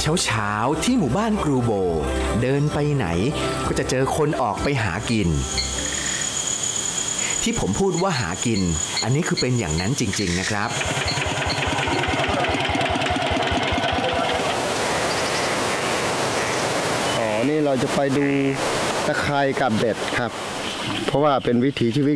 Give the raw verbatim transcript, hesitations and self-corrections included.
เช้าๆที่หมู่บ้านกรูโบเดินไปไหนก็จะเจอคนออกไปหากินที่ผมพูดว่าหากินอันนี้คือเป็นอย่างนั้นจริงๆนะครับอ๋อนี่เราจะไปดูตะไคร่กับเบ็ดครับเพราะว่าเป็นวิถีชีวิต